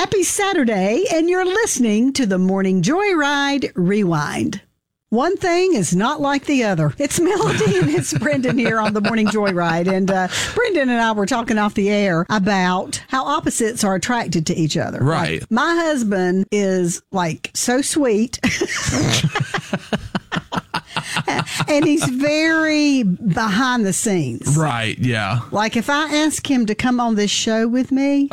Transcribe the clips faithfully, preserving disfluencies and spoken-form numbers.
Happy Saturday, and you're listening to the Morning Joyride Rewind. One thing is not like the other. It's Melody and it's Brendan here on the Morning Joyride. And uh, Brendan and I were talking off the air about how opposites are attracted to each other. Right. Like, my husband is like so sweet. And he's very behind the scenes. Right, yeah. Like if I ask him to come on this show with me,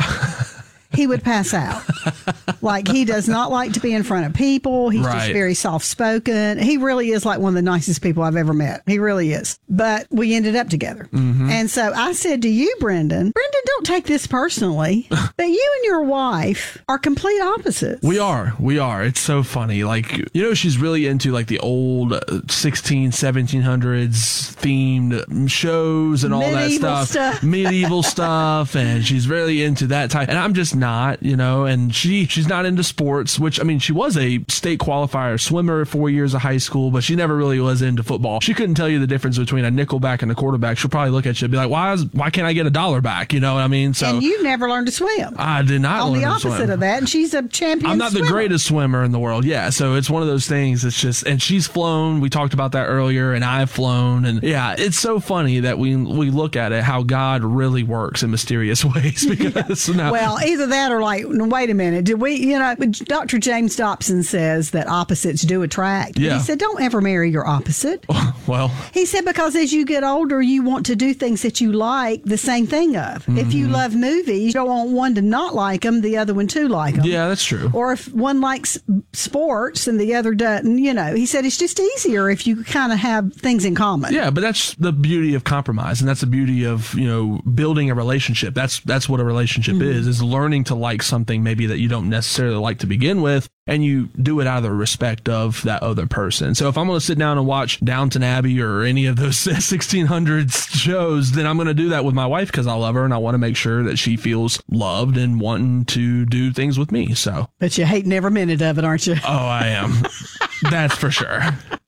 he would pass out. Like, he does not like to be in front of people. He's right. just very soft-spoken. He really is like one of the nicest people I've ever met. He really is. But we ended up together. Mm-hmm. And so I said to you, Brendan, Brendan, don't take this personally, but you and your wife are complete opposites. We are. We are. It's so funny. Like, you know, she's really into like the old sixteen, seventeen hundreds themed shows and all Medieval that stuff. stuff. Medieval stuff. And she's really into that type. And I'm just not, you know, and she she's not into sports, which, I mean, she was a state qualifier swimmer four years of high school, but she never really was into football. She couldn't tell you the difference between a nickelback and a quarterback. She'll probably look at you and be like, why is, why can't I get a dollar back? You know what I mean? So and you never learned to swim. I did not On learn the to opposite swim. of that, and she's a champion I'm not swimmer. the greatest swimmer in the world. Yeah. So it's one of those things. It's just, and she's flown. We talked about that earlier, and I've flown. And yeah, it's so funny that we, we look at it, how God really works in mysterious ways. Because now, well, either that or like, wait a minute, did we, you know, Doctor James Dobson says that opposites do attract. But Yeah. he said, don't ever marry your opposite. well, He said, because as you get older, you want to do things that you like the same thing of. Mm-hmm. If you love movies, you don't want one to not like them, the other one to like them. yeah, that's true. Or if one likes sports and the other doesn't, you know, he said it's just easier if you kind of have things in common. Yeah, but that's the beauty of compromise, and that's the beauty of, you know, building a relationship. That's that's what a relationship mm-hmm. is, is learning to like something maybe that you don't necessarily like to begin with, and you do it out of the respect of that other person. So if I'm going to sit down and watch Downton Abbey or any of those sixteen hundreds shows, then I'm going to do that with my wife because I love her and I want to make sure that she feels loved and wanting to do things with me. So, but you hate every minute of it, aren't you? Oh, I am. That's for sure.